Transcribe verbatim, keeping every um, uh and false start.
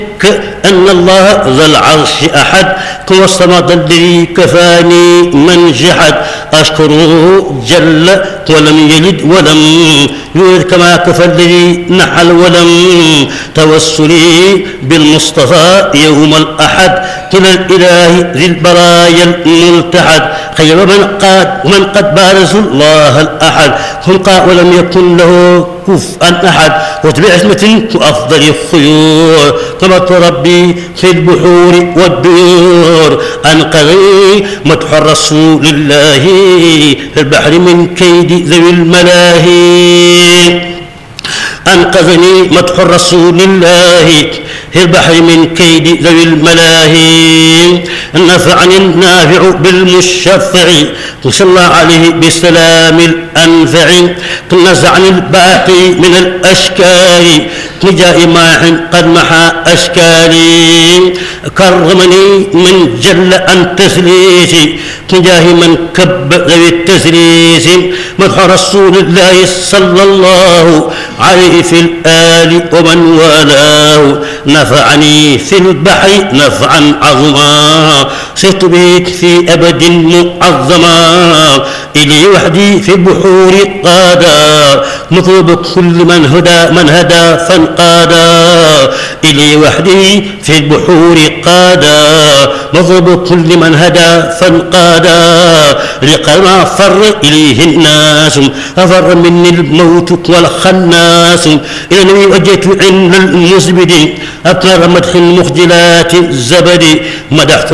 أن الله ذا العرش أحد هو الصمد الذي كفاني من جحد أشكره جل ولم يلد ولم يولد كما كفى الذي نحل ولم توسلي بالمصطفى يوم الأحد إلى الإله ذي البرايا الملتحد خير من قاد من قد بارز الله الأحد خلق ولم يكن له كفءا أحد وبعزمة وأفضل الخيور كما ربي في البحور والديور أنقذني مدح رسول الله في البحر من كيد ذوي الملاهي أنقذني مدح رسول الله في البحر من كيد ذوي الملاهي نفعني النافع بالمشفع صلى عليه بسلام الأنفع نزعني الباقي من الأشكال نجاء ماح قد محى أشكالي كرمني من جل عن تسليسي تجاه من كب ذوي التسليس مدح رسول الله صلى الله عليه في الآل ومن والاه نفعني في البحر نفعا عظما صرت بك في أبد معظما إلي وحدي في البحور قادا مطلوب كل من هدى من هدى فانقادا إلي وحدي في البحور قادا مطلوب كل من هدى فانقادا لقد فر إليه الناس أفر مني الموت والخناس إلى النبي وجهت عند المزبد أكثر مدح المخجلات الزبد مدحت